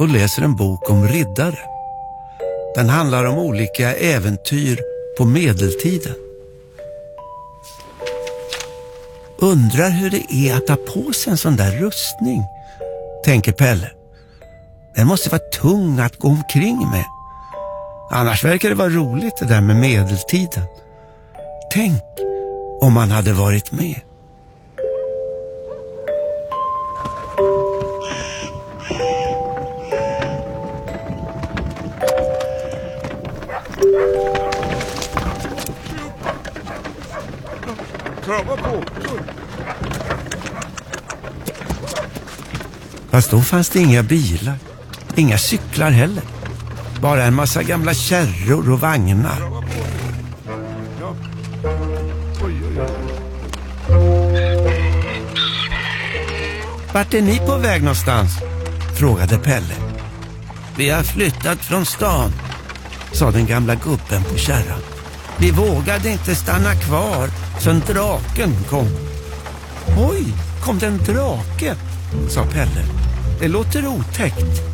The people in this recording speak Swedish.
och läser en bok om riddare. Den handlar om olika äventyr på medeltiden. Undrar hur det är att ta på sig en sån där rustning, tänker Pelle. Den måste vara tung att gå omkring med. Annars verkar det vara roligt det där med medeltiden. Tänk om man hade varit med. Fast då fanns det inga bilar, inga cyklar heller. Bara en massa gamla kärror och vagnar. Vart är ni på väg någonstans? Frågade Pelle. Vi har flyttat från stan, sa den gamla gubben på kärran. Vi vågade inte stanna kvar sen draken kom. Oj, kom det en drake? Sa Pelle. Det låter otäckt.